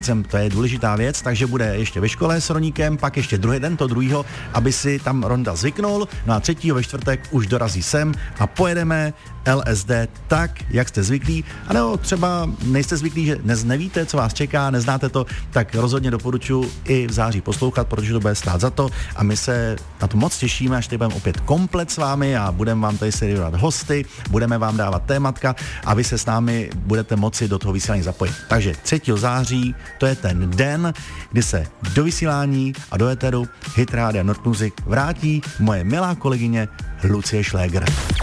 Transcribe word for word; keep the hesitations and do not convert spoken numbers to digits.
To je důležitá věc, takže bude ještě ve škole s Roníkem, pak ještě druhý den, to druhýho, aby si tam Ronda zvyknul, no a třetího ve čtvrtek už dorazí sem a pojedeme L S D tak, jak jste zvyklí, a nebo třeba nejste zvyklí, že dnes nevíte, co vás čeká, neznáte to, tak rozhodně doporučuji i v září poslouchat, protože to bude stát za to a my se na to moc těšíme, až tady budeme opět komplet s vámi a budeme vám tady servírovat hosty, budeme vám dávat tématka a vy se s námi budete moci do toho vysílání zapojit. Takže třetího září, to je ten den, kdy se do vysílání a do éteru Hit Rádia Nord Music vrátí moje milá kolegyně Lucie Šléger.